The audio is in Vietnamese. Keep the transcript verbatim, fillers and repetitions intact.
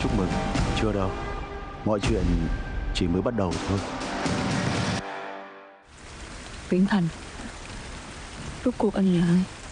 chúc mừng. Chưa đâu, mọi chuyện chỉ mới bắt đầu thôi. Viễn Thành, rốt cuộc anh là ai?